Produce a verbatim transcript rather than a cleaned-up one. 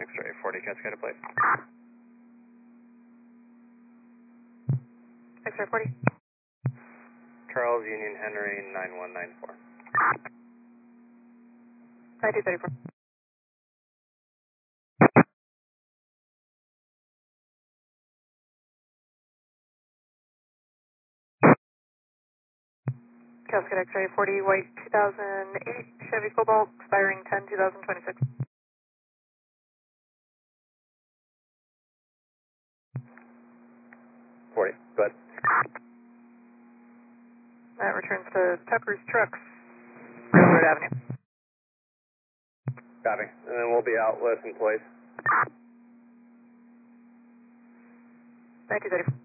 X-ray forty, Cascade plate. X-ray forty. Charles Union Henry nine one nine four. ninety thirty-four. Cascade X-ray forty, white two thousand eight Chevy Cobalt, expiring ten two thousand twenty-six. forty, go ahead. That returns to Tucker's Trucks, Railroad Avenue. Copy. And then we'll be out with employees. ninety thirty-four.